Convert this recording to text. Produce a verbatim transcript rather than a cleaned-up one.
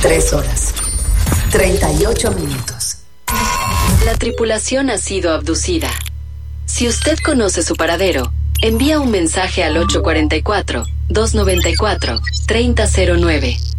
Tres horas. Treinta y ocho minutos. La tripulación ha sido abducida. Si usted conoce su paradero, envía un mensaje al ocho cuatro cuatro, dos nueve cuatro, tres cero cero nueve.